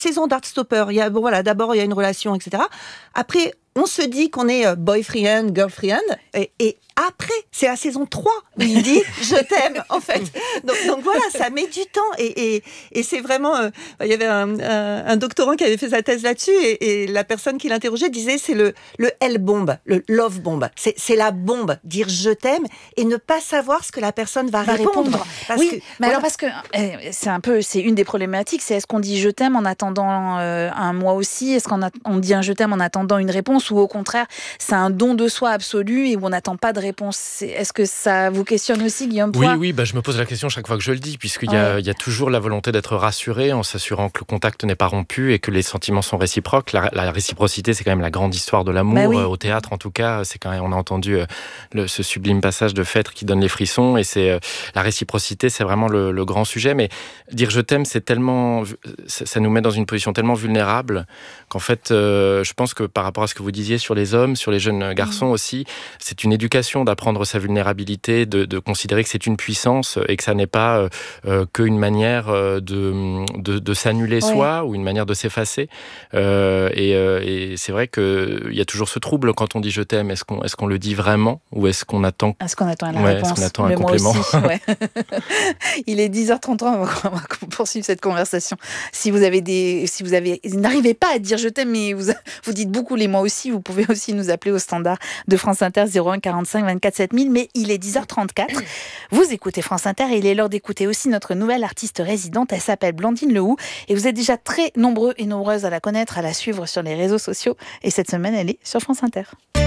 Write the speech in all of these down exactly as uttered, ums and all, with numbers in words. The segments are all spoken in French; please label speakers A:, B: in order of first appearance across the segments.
A: saison d'Heartstopper. Il y a, bon, voilà, d'abord, il y a une relation, et cetera. Après, on se dit qu'on est euh, boyfriend, girlfriend, et, et après, c'est la saison trois où il dit « je t'aime », en fait. Donc, donc voilà, ça met du temps. Et, et, et c'est vraiment... Euh, il y avait un, un, un doctorant qui avait fait sa thèse là-dessus, et, et la personne qui l'interrogeait disait c'est le, le L-bomb, le love bomb. C'est, c'est la bombe, dire « je t'aime » et ne pas savoir ce que la personne va, va répondre. répondre.
B: Parce oui, que, mais voilà. alors parce que euh, c'est un peu, c'est une des problématiques, c'est est-ce qu'on dit « je t'aime » en attendant euh, un mois aussi ? Est-ce qu'on a, on dit un « je t'aime » en attendant une réponse, ou au contraire, c'est un don de soi absolu et où on n'attend pas de réponse? Est-ce que ça vous questionne aussi, Guillaume Poix ?
C: Oui, oui, bah, je me pose la question chaque fois que je le dis, puisqu'il ouais. y, a, il y a toujours la volonté d'être rassuré en s'assurant que le contact n'est pas rompu et que les sentiments sont réciproques. La, la réciprocité, c'est quand même la grande histoire de l'amour. Bah oui. euh, au théâtre, en tout cas, c'est quand même, on a entendu euh, le, ce sublime passage de Phèdre qui donne les frissons, et c'est euh, la réciprocité, c'est vraiment le, le grand sujet. Mais dire je t'aime, c'est tellement, ça, ça nous met dans une position tellement vulnérable qu'en fait, euh, je pense que par rapport à ce que vous disiez sur les hommes, sur les jeunes garçons mmh. aussi, c'est une éducation d'apprendre sa vulnérabilité, de, de considérer que c'est une puissance et que ça n'est pas euh, qu'une manière de, de, de s'annuler oui. soi ou une manière de s'effacer. Euh, et, euh, et c'est vrai qu'il y a toujours ce trouble quand on dit je t'aime. Est-ce qu'on, est-ce qu'on le dit vraiment ou est-ce qu'on attend,
B: est-ce qu'on attend la
C: ouais,
B: réponse,
C: est-ce qu'on attend un complément
B: aussi, ouais. Il est dix heures trente-trois, on va poursuivre cette conversation. Si vous avez des, si vous avez, n'arrivez pas à dire je t'aime, mais vous, vous dites beaucoup les moi aussi, vous pouvez aussi nous appeler au standard de France Inter zéro un quarante-cinq vingt-quatre sept mille. Mais il est dix heures trente-quatre. Vous écoutez France Inter et il est l'heure d'écouter aussi notre nouvelle artiste résidente. Elle s'appelle Blandine Lehoux et vous êtes déjà très nombreux et nombreuses à la connaître, à la suivre sur les réseaux sociaux. Et cette semaine, elle est sur France Inter.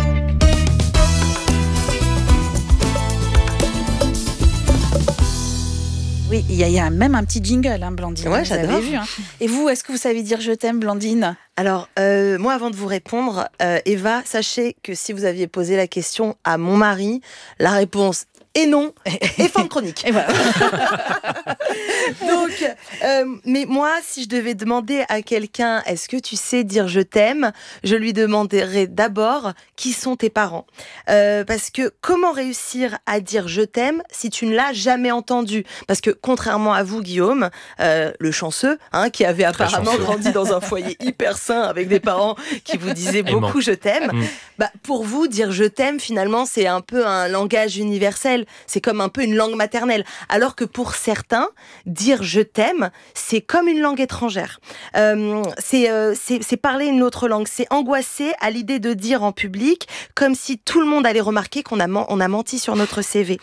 B: Oui, il y, y a même un petit jingle, hein, Blandine.
D: Ouais,
B: vous
D: j'adore.
B: Avez vu, hein. Et vous, est-ce que vous savez dire je t'aime, Blandine ?
D: Alors, euh, moi, avant de vous répondre, euh, Eva, sachez que si vous aviez posé la question à mon mari, la réponse est non, et fin de chronique.
B: Et voilà.
D: Donc, euh, mais moi, si je devais demander à quelqu'un, est-ce que tu sais dire je t'aime ? Je lui demanderais d'abord qui sont tes parents. Euh, parce que comment réussir à dire je t'aime si tu ne l'as jamais entendu ? Parce que contrairement à vous, Guillaume, euh, le chanceux, hein, qui avait apparemment chanceux. grandi dans un foyer hyper sain avec des parents qui vous disaient beaucoup je t'aime, mmh. bah, pour vous, dire je t'aime, finalement, c'est un peu un langage universel. C'est comme un peu une langue maternelle. Alors que pour certains, dire je t'aime, c'est comme une langue étrangère. Euh, c'est, euh, c'est, c'est parler une autre langue. C'est angoissé à l'idée de dire en public, comme si tout le monde allait remarquer qu'on a, man- on a menti sur notre C V.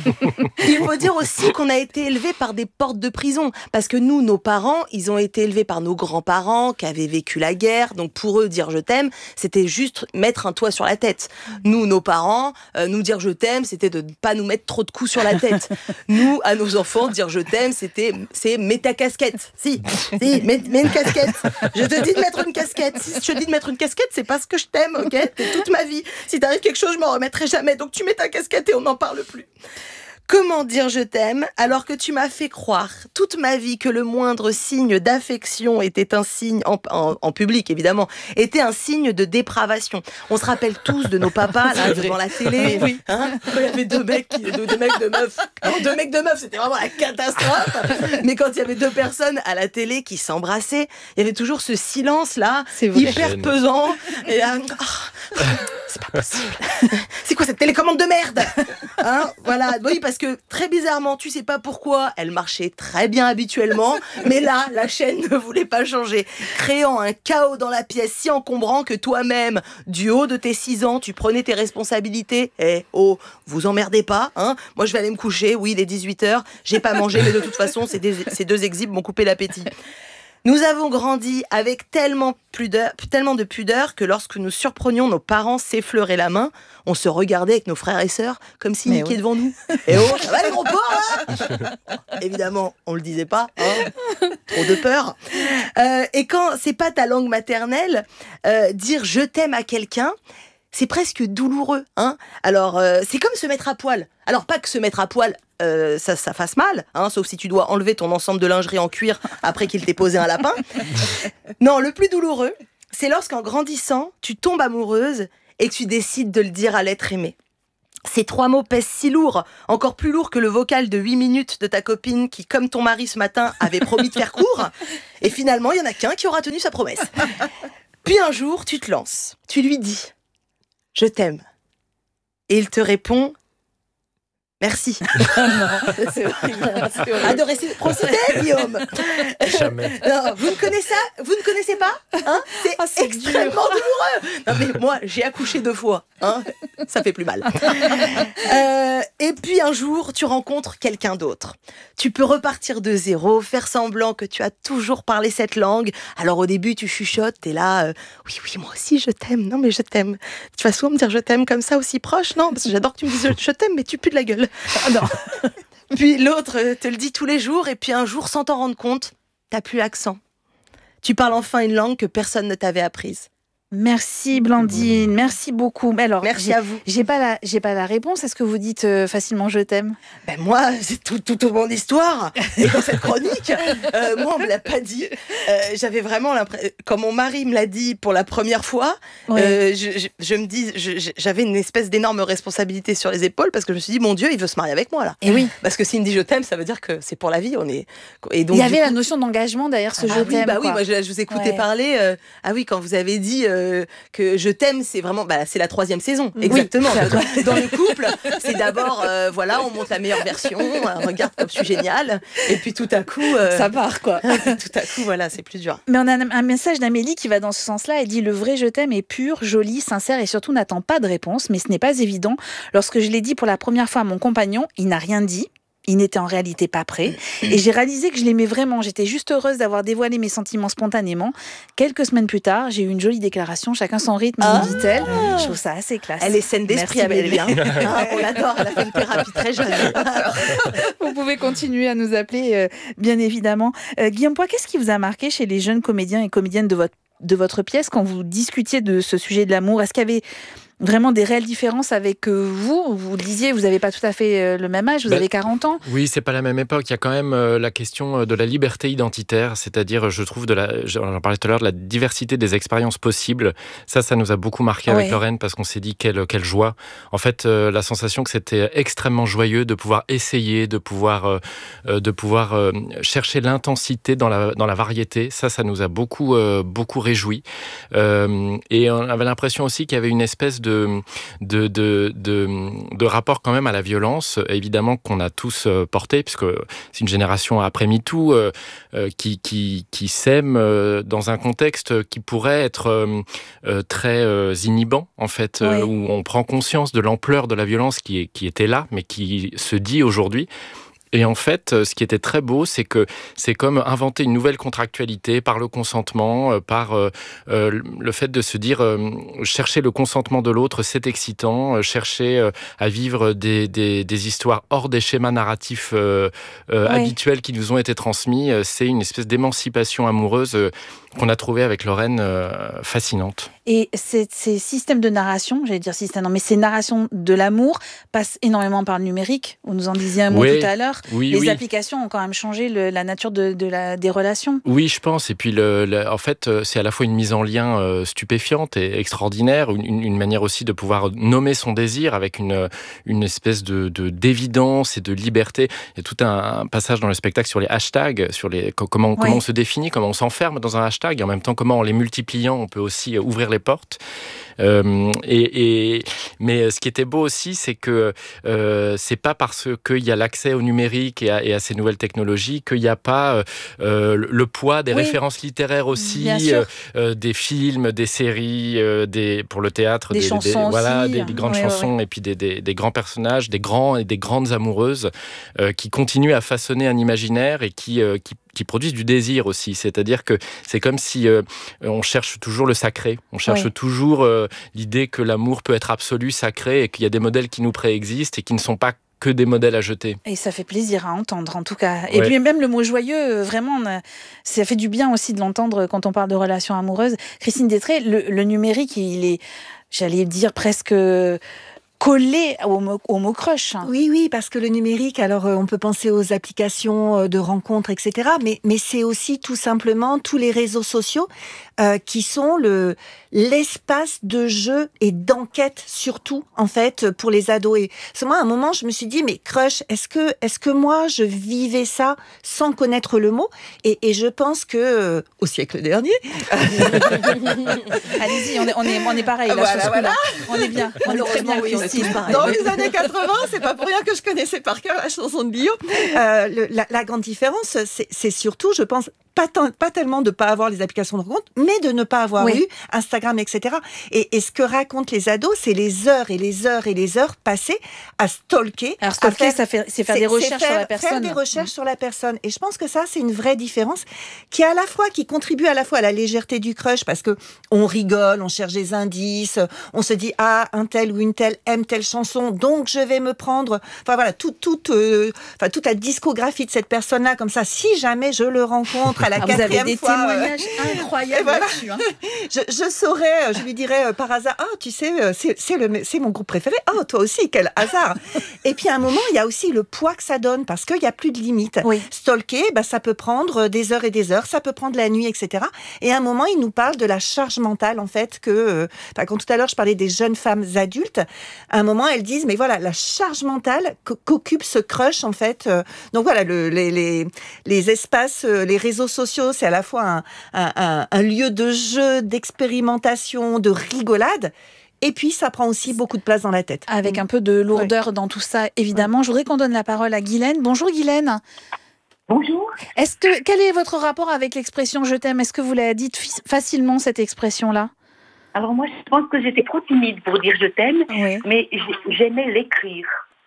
D: Il faut dire aussi qu'on a été élevé par des portes de prison. Parce que nous, nos parents, ils ont été élevés par nos grands-parents qui avaient vécu la guerre. Donc pour eux, dire je t'aime, c'était juste mettre un toit sur la tête. Nous, nos parents, euh, nous dire je t'aime, c'était de ne pas nous mettre trop de coups sur la tête. Nous, à nos enfants, dire je t'aime, c'était, c'est mets ta casquette. Si, si, mets, mets une casquette. Je te dis de mettre une casquette. Si je te dis de mettre une casquette, c'est parce que je t'aime, ok ? C'est toute ma vie. Si t'arrive quelque chose, je m'en remettrai jamais. Donc tu mets ta casquette et on n'en parle plus. Comment dire je t'aime alors que tu m'as fait croire toute ma vie que le moindre signe d'affection était un signe, en, en, en public évidemment, était un signe de dépravation. On se rappelle tous de nos papas là devant la télé, oui, hein, quand il y avait deux mecs, qui, deux, deux mecs de meufs. Non, deux mecs de meufs, c'était vraiment la catastrophe. Mais quand il y avait deux personnes à la télé qui s'embrassaient, il y avait toujours ce silence là, hyper pesant. Et là, oh, c'est pas possible. C'est quoi cette télécommande de merde, hein, voilà, oui parce que très bizarrement, tu sais pas pourquoi, elle marchait très bien habituellement, mais là, la chaîne ne voulait pas changer, créant un chaos dans la pièce si encombrant que toi-même, du haut de tes six ans, tu prenais tes responsabilités. Eh, oh, vous emmerdez pas, hein ? Moi, je vais aller me coucher, oui, il est dix-huit heures, j'ai pas mangé, mais de toute façon, ces deux, ces deux exhibes m'ont coupé l'appétit. Nous avons grandi avec tellement, pudeur, tellement de pudeur que lorsque nous surprenions nos parents s'effleurer la main, on se regardait avec nos frères et sœurs comme s'ils niquaient oui. devant nous. Et oh, ça va les gros porcs, hein ? Évidemment, on le disait pas, hein ? Trop de peur. Euh, et quand c'est pas ta langue maternelle, euh, dire je t'aime à quelqu'un, c'est presque douloureux, hein. Alors, euh, c'est comme se mettre à poil. Alors, pas que se mettre à poil, euh, ça, ça fasse mal, hein, sauf si tu dois enlever ton ensemble de lingerie en cuir après qu'il t'ait posé un lapin. Non, le plus douloureux, c'est lorsqu'en grandissant, tu tombes amoureuse et que tu décides de le dire à l'être aimé. Ces trois mots pèsent si lourd, encore plus lourd que le vocal de huit minutes de ta copine qui, comme ton mari ce matin, avait promis de faire court. Et finalement, il n'y en a qu'un qui aura tenu sa promesse. Puis un jour, tu te lances. Tu lui dis « Je t'aime ». Et il te répond « Merci ».
B: C'est horrible.
D: À de réciprocité, Guillaume.
C: Jamais.
D: Non, vous ne connaissez, vous ne connaissez pas hein. C'est
B: oh, c'est
D: extrêmement
B: dur.
D: douloureux. Non, mais moi, j'ai accouché deux fois. Hein. Ça fait plus mal. Euh, et puis un jour, tu rencontres quelqu'un d'autre. Tu peux repartir de zéro, faire semblant que tu as toujours parlé cette langue. Alors au début, tu chuchotes, t'es là. Euh, oui, oui, moi aussi, je t'aime. Non, mais je t'aime. Tu vas souvent me dire je t'aime comme ça, aussi proche. Non, parce que j'adore que tu me dises je t'aime, mais tu pues de la gueule. Ah, non. Puis l'autre te le dit tous les jours, et puis un jour, sans t'en rendre compte, t'as plus l'accent. Tu parles enfin une langue que personne ne t'avait apprise.
B: Merci Blandine, merci beaucoup. Mais alors,
D: Merci
B: j'ai,
D: à vous.
B: J'ai pas la, j'ai pas la réponse. Est-ce que vous dites euh, facilement je t'aime?
D: Ben moi, c'est tout, toute mon histoire. Et dans cette chronique, euh, moi, on me l'a pas dit. Euh, j'avais vraiment l'impression, quand mon mari me l'a dit pour la première fois,
B: Ouais.
D: euh, je, je, je me dis, je, j'avais une espèce d'énorme responsabilité sur les épaules parce que je me suis dit, mon Dieu, il veut se marier avec moi là.
B: Et oui.
D: Parce que s'il me dit je t'aime, ça veut dire que c'est pour la vie. On est. Et donc,
B: Il y avait
D: du
B: la
D: coup,
B: notion d'engagement derrière ce
D: ah
B: je
D: oui,
B: t'aime.
D: bah oui,
B: quoi.
D: moi je, je vous écoutais
B: Ouais.
D: parler. euh, ah oui, quand vous avez dit euh, que je t'aime, c'est vraiment, bah c'est la troisième saison,
B: Oui.
D: exactement. Dans, dans le couple, c'est d'abord, euh, voilà, on monte la meilleure version, euh, regarde comme je suis géniale, et puis tout à coup, euh,
B: Ça part quoi.
D: tout à coup, voilà, c'est plus dur.
B: Mais on a un un message d'Amélie qui va dans ce sens-là. Elle dit le vrai je t'aime est pur, joli, sincère et surtout n'attend pas de réponse. Mais ce n'est pas évident. Lorsque je l'ai dit pour la première fois à mon compagnon, il n'a rien dit. Il n'était en réalité pas prêt. Et j'ai réalisé que je l'aimais vraiment. J'étais juste heureuse d'avoir dévoilé mes sentiments spontanément. Quelques semaines plus tard, j'ai eu une jolie déclaration. Chacun son rythme,
D: Ah.
B: me dit-elle. Je trouve ça assez classe.
D: Elle est saine d'esprit,
B: Merci,
D: Amélie.
B: Amélie.
D: Hein. Ah, on l'adore, elle a fait une thérapie très jeune.
B: Vous pouvez continuer à nous appeler, euh, bien évidemment. Euh, Guillaume Poix, qu'est-ce qui vous a marqué chez les jeunes comédiens et comédiennes de votre, de votre pièce quand vous discutiez de ce sujet de l'amour? Est-ce qu'il y avait vraiment des réelles différences avec euh, vous? Vous le disiez, vous n'avez pas tout à fait euh, le même âge, vous
C: Ben,
B: avez quarante ans.
C: Oui, c'est pas la même époque. Il y a quand même euh, la question de la liberté identitaire, c'est-à-dire, je trouve, de la, j'en parlais tout à l'heure, de la diversité des expériences possibles. Ça, ça nous a beaucoup marqué avec
B: Ouais.
C: Lorraine parce qu'on s'est dit quelle, quelle joie. En fait, euh, la sensation que c'était extrêmement joyeux de pouvoir essayer, de pouvoir, euh, de pouvoir euh, chercher l'intensité dans la, dans la variété. Ça, ça nous a beaucoup, euh, beaucoup réjouis. Euh, et on avait l'impression aussi qu'il y avait une espèce de De, de, de, de, de rapport quand même à la violence, évidemment qu'on a tous porté, puisque c'est une génération après MeToo euh, euh, qui, qui, qui s'aime euh, dans un contexte qui pourrait être euh, euh, très euh, inhibant, en fait, euh,
B: Oui.
C: où on prend conscience de l'ampleur de la violence qui, est, qui était là, mais qui se dit aujourd'hui. Et en fait, ce qui était très beau, c'est que c'est comme inventer une nouvelle contractualité par le consentement, euh, par euh, euh, le fait de se dire euh, chercher le consentement de l'autre, c'est excitant, euh, chercher euh, à vivre des, des, des histoires hors des schémas narratifs euh, euh,
B: Oui.
C: habituels qui nous ont été transmis, euh, c'est une espèce d'émancipation amoureuse euh, qu'on a trouvée avec Lorraine euh, fascinante.
B: Et ces, ces systèmes de narration, j'allais dire système, non, mais ces narrations de l'amour passent énormément par le numérique. Vous nous en disiez un mot
C: Oui.
B: tout à l'heure.
C: Oui,
B: Les
C: oui.
B: applications ont quand même changé le- la nature de, de la, des relations.
C: Oui, je pense. Et puis, le, le- en fait, euh, c'est à la fois une mise en lien euh, stupéfiante et extraordinaire, une, une manière aussi de pouvoir nommer son désir avec une, une espèce de, de d'évidence et de liberté. Il y a tout un, un passage dans le spectacle sur les hashtags, sur les co- comment,
B: Oui.
C: comment on se définit, comment on s'enferme dans un hashtag, et en même temps comment en les multipliant, on peut aussi euh, ouvrir les portes. Euh, et, et, mais ce qui était beau aussi, c'est que euh, c'est pas parce qu'il y a l'accès au numérique et à, et à ces nouvelles technologies qu'il n'y a pas euh, le poids des
B: Oui.
C: références littéraires aussi,
B: Bien sûr.
C: euh, euh, des films, des séries, euh, des, pour le théâtre,
B: Des chansons
C: voilà,
B: aussi.
C: des, des grandes
B: Ouais,
C: chansons
B: ouais.
C: et puis des, des, des grands personnages, des grands et des grandes amoureuses euh, qui continuent à façonner un imaginaire et qui, euh, qui qui produisent du désir aussi, c'est-à-dire que c'est comme si euh, on cherche toujours le sacré, on cherche
B: Ouais.
C: toujours euh, l'idée que l'amour peut être absolu, sacré, et qu'il y a des modèles qui nous préexistent et qui ne sont pas que des modèles à jeter.
B: Et ça fait plaisir à entendre, en tout cas. Et
C: Ouais.
B: puis même le mot joyeux, euh, vraiment, on a- ça fait du bien aussi de l'entendre quand on parle de relations amoureuses. Christine Détré, le, le numérique, il est, j'allais dire, presque collé au mot, au mot crush.
A: Oui, oui, parce que le numérique, alors on peut penser aux applications de rencontres, et cetera. Mais, mais c'est aussi tout simplement tous les réseaux sociaux euh, qui sont le, l'espace de jeu et d'enquête surtout, en fait, pour les ados. Et c'est moi, à un moment, je me suis dit, mais crush, est-ce que, est-ce que moi, je vivais ça sans connaître le mot ? et, et je pense que, euh, au siècle dernier...
B: Allez-y, on est, on est, on est pareil, là,
A: voilà,
B: sur ce
A: voilà.
B: On est bien, on est très bien,
A: oui,
B: Christine.
A: Dans les années quatre-vingts, c'est pas pour rien que je connaissais par cœur la chanson de Guillaume. Euh, le, la, la grande différence, c'est, c'est surtout, je pense, pas, tant, pas tellement de ne pas avoir les applications de rencontre, mais de ne pas avoir oui. eu Instagram, et cetera. Et, et ce que racontent les ados, c'est les heures et les heures et les heures passées à stalker.
B: Alors stalker, faire, ça fait, c'est faire c'est, des recherches faire, sur la personne.
A: Faire des recherches mmh. sur la personne. Et je pense que ça, c'est une vraie différence qui, à la fois, qui contribue à la fois à la légèreté du crush, parce que on rigole, on cherche des indices, on se dit, ah, un tel ou une telle aime telle chanson, donc je vais me prendre, enfin voilà, tout, tout, euh, enfin, toute la discographie de cette personne-là, comme ça, si jamais je le rencontre à la ah, quatrième
B: vous avez des
A: fois,
B: témoignages euh, incroyables
A: voilà.
B: là-dessus. Hein.
A: je, je saurais, je lui dirais euh, par hasard, ah, tu sais, c'est, c'est, le, c'est mon groupe préféré, oh, toi aussi, quel hasard. Et puis à un moment, il y a aussi le poids que ça donne, parce qu'il n'y a plus de limite.
B: Oui.
A: Stalker, bah, ça peut prendre des heures et des heures, ça peut prendre la nuit, et cetera. Et à un moment, il nous parle de la charge mentale, en fait, que, euh, quand tout à l'heure, je parlais des jeunes femmes adultes, à un moment, elles disent, mais voilà, la charge mentale qu'occupe ce crush, en fait. Euh, donc voilà, le, les, les, les espaces, euh, les réseaux sociaux, c'est à la fois un, un, un, un lieu de jeu, d'expérimentation, de rigolade. Et puis, ça prend aussi beaucoup de place dans la tête.
B: Avec un peu de lourdeur oui. dans tout ça, évidemment. Oui. Je voudrais qu'on donne la parole à Guylaine. Bonjour Guylaine.
E: Bonjour.
B: Est-ce que, quel est votre rapport avec l'expression « je t'aime » ? Est-ce que vous l'avez dite facilement, cette expression-là ?
E: Alors moi, je pense que j'étais trop timide pour dire « je t'aime oui. », mais j'aimais l'écrire.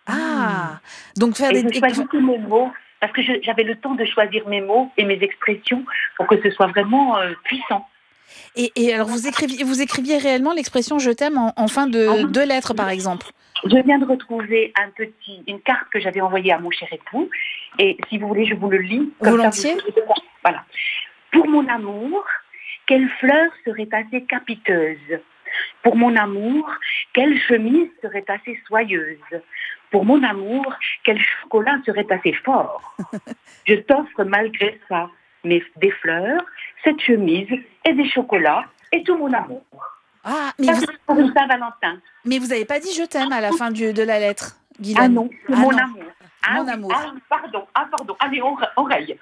B: Ah, donc faire
E: et
B: des...
E: je choisissais mes mots, parce que je, j'avais le temps de choisir mes mots et mes expressions pour que ce soit vraiment euh, puissant.
B: Et, et alors, vous écriviez, vous écriviez réellement l'expression « je t'aime » en, en fin de ah, deux lettres, par exemple ?
E: Je viens de retrouver un petit, une carte que j'avais envoyée à mon cher époux, et si vous voulez, je vous le lis.
B: Volontiers.
E: Ça, vous... Voilà. Pour mon amour, quelle fleur serait assez capiteuse ? Pour mon amour, quelle chemise serait assez soyeuse ? Pour mon amour, quel chocolat serait assez fort ? Je t'offre malgré ça mais des fleurs, cette chemise et des chocolats et tout mon amour.
B: Ah, mais
E: ça,
B: vous...
E: c'est pour une Saint-Valentin.
B: Mais vous n'avez pas dit « je t'aime » à la fin du, de la lettre, Guylaine.
E: Ah non, c'est ah mon non. amour. Ah,
B: mon amour.
E: Ah, pardon, ah, pardon. Allez, on, on raye.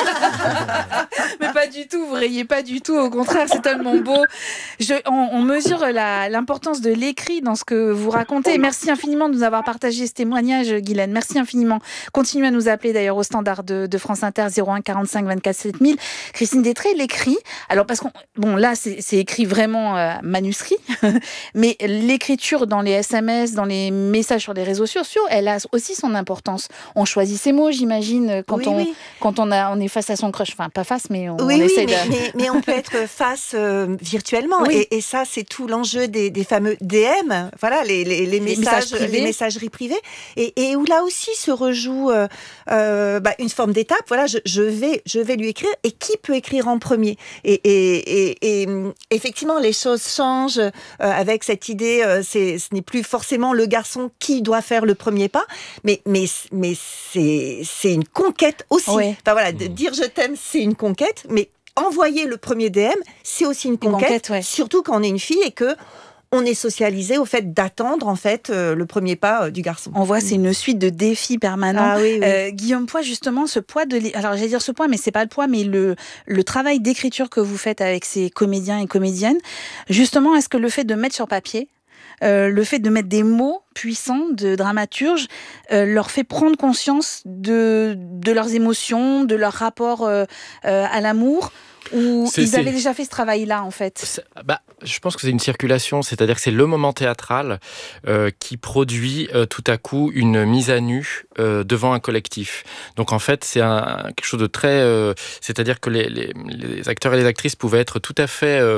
B: Mais pas du tout, vous rayez pas du tout. Au contraire, c'est tellement beau. Je, on, on mesure la, l'importance de l'écrit dans ce que vous racontez. Merci infiniment de nous avoir partagé ce témoignage, Guylaine. Merci infiniment. Continuez à nous appeler d'ailleurs au standard de, de France Inter zéro un quarante-cinq vingt-quatre sept mille. Christine Détré, l'écrit. Alors parce qu'on, bon là, c'est, c'est écrit vraiment euh, manuscrit, mais l'écriture dans les S M S, dans les messages sur les réseaux sociaux, elle a aussi son importance. On choisit ses mots, j'imagine, quand, oui, on, oui. quand on, a, on est face à son crush. Enfin, pas face, mais on,
A: oui,
B: on
A: oui,
B: essaie
A: mais,
B: de...
A: mais, mais on peut être face euh, virtuellement. Oui. Et, et ça, c'est tout l'enjeu des, des fameux D M, voilà, les, les, les, les, messages, messages les messageries privées. Et, et où là aussi se rejoue euh, euh, bah, une forme d'étape. Voilà, je, je, vais, je vais lui écrire. Et qui peut écrire en premier ? Et, et, et, et effectivement, les choses changent euh, avec cette idée. Euh, c'est, ce n'est plus forcément le garçon qui doit faire le premier pas, mais, mais, mais c'est, c'est une conquête aussi. Oui. Enfin, voilà, de dire je t'aime, c'est une conquête, mais envoyer le premier D M, c'est aussi une conquête, une conquête ouais. surtout quand on est une fille et que on est socialisé au fait d'attendre en fait euh, le premier pas euh, du garçon.
B: On voit, c'est une suite de défis permanents.
A: Ah, oui, oui.
B: Euh, Guillaume Poix, justement, ce poids de, alors j'allais dire ce poids, mais c'est pas le poids, mais le le travail d'écriture que vous faites avec ces comédiens et comédiennes. Justement, est-ce que le fait de mettre sur papier, Euh, le fait de mettre des mots puissants de dramaturge euh, leur fait prendre conscience de, de leurs émotions, de leur rapport euh, euh, à l'amour, ou c'est, ils c'est... avaient déjà fait ce travail-là, en fait
C: c'est, bah, je pense que c'est une circulation, c'est-à-dire que c'est le moment théâtral euh, qui produit euh, tout à coup une mise à nu euh, devant un collectif. Donc en fait, c'est un, quelque chose de très... Euh, c'est-à-dire que les, les, les acteurs et les actrices pouvaient être tout à fait, euh,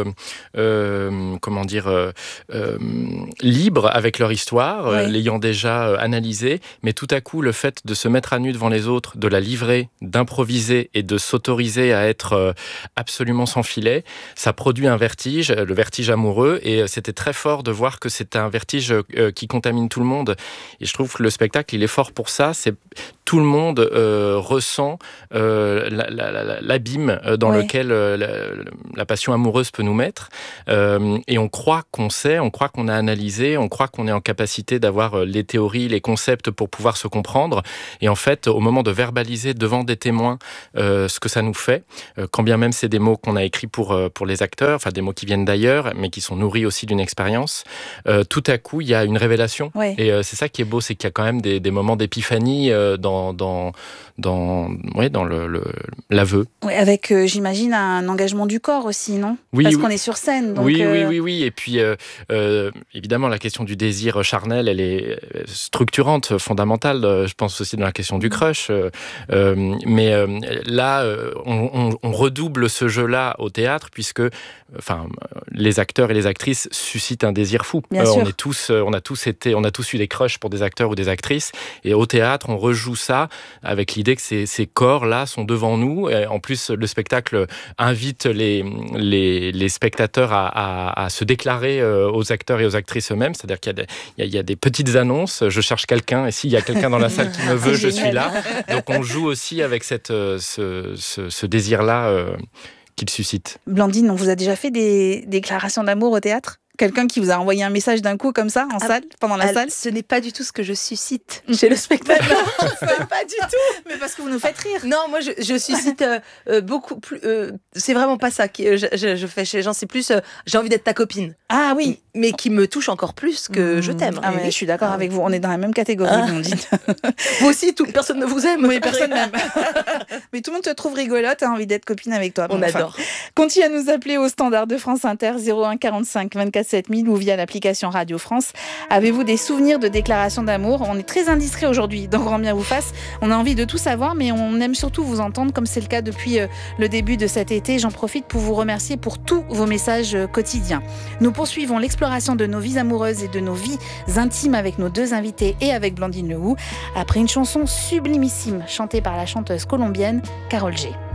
C: euh, comment dire, euh, euh, libres avec leur histoire, oui. euh, l'ayant déjà euh, analysée, mais tout à coup, le fait de se mettre à nu devant les autres, de la livrer, d'improviser et de s'autoriser à être... Euh, absolument sans filet. Ça produit un vertige, le vertige amoureux, et c'était très fort de voir que c'est un vertige qui contamine tout le monde. Et je trouve que le spectacle, il est fort pour ça. C'est tout le monde euh, ressent euh, la, la, la, l'abîme dans ouais. lequel euh, la, la passion amoureuse peut nous mettre. Euh, et on croit qu'on sait, on croit qu'on a analysé, on croit qu'on est en capacité d'avoir les théories, les concepts pour pouvoir se comprendre. Et en fait, au moment de verbaliser devant des témoins euh, ce que ça nous fait, euh, quand bien même c'est des mots qu'on a écrits pour, euh, pour les acteurs, enfin des mots qui viennent d'ailleurs, mais qui sont nourris aussi d'une expérience, euh, tout à coup, il y a une révélation. Ouais. Et euh, c'est ça qui est beau, c'est qu'il y a quand même des, des moments d'épiphanie euh, dans dans dans ouais, dans le, le l'aveu.
B: Oui, avec euh, j'imagine un engagement du corps aussi, non ? Oui, parce oui. qu'on est sur scène. Donc
C: oui,
B: euh...
C: oui, oui, oui. Et puis euh, euh, évidemment la question du désir charnel, elle est structurante, fondamentale. Je pense aussi dans la question du crush. Euh, euh, mais euh, là, euh, on, on, on redouble ce jeu-là au théâtre puisque, enfin, les acteurs et les actrices suscitent un désir fou.
B: Bien
C: euh,
B: sûr.
C: On est tous, on a tous été, on a tous eu des crushs pour des acteurs ou des actrices. Et au théâtre, on rejoue ça avec l'idée que ces, ces corps-là sont devant nous. Et en plus, le spectacle invite les, les, les spectateurs à, à, à se déclarer aux acteurs et aux actrices eux-mêmes. C'est-à-dire qu'il y a, des, il y a, il y a des petites annonces. Je cherche quelqu'un. Et s'il y a quelqu'un dans la salle qui me veut, je suis là. Donc on joue aussi avec cette, ce, ce, ce désir-là euh, qu'il suscite.
B: Blandine, on vous a déjà fait des déclarations d'amour au théâtre ? Quelqu'un qui vous a envoyé un message d'un coup comme ça, en ah, salle, pendant la ah, salle ?
D: Ce n'est pas du tout ce que je suscite chez le spectateur.
B: Non, c'est pas du tout. Mais parce que vous nous faites rire.
D: Non, moi, je, je suscite euh, euh, beaucoup plus... Euh, c'est vraiment pas ça que je, je, je fais chez les gens. C'est plus, euh, j'ai envie d'être ta copine.
B: Ah oui.
D: Mais qui me touche encore plus que mmh. je t'aime.
B: Ah, mais je suis d'accord ah. avec vous. On est dans la même catégorie, ah. Blandine.
D: Vous aussi, tout, personne ne vous aime.
B: Oui, personne n'aime. Mais tout le monde te trouve rigolote, a envie d'être copine avec toi.
D: On bon, adore.
B: Enfin, continuez à nous appeler au standard de France Inter, zéro un quarante-cinq vingt-quatre sept mille ou via l'application Radio France. Avez-vous des souvenirs de déclarations d'amour ? On est très indiscret aujourd'hui dans Grand Bien vous fasse. On a envie de tout savoir, mais on aime surtout vous entendre, comme c'est le cas depuis le début de cet été. J'en profite pour vous remercier pour tous vos messages quotidiens. Nous poursuivons l'exploration de nos vies amoureuses et de nos vies intimes avec nos deux invités et avec Blandine Lehoux, après une chanson sublimissime chantée par la chanteuse colombienne Karol G.